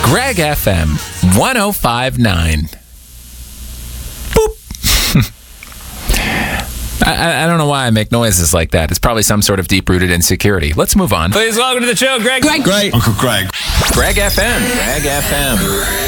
Greg FM 105.9. Boop. I don't know why I make noises like that. It's probably some sort of deep-rooted insecurity. Let's move on. Please welcome to the show, Greg. Greg. Uncle Greg. Greg FM. Greg FM.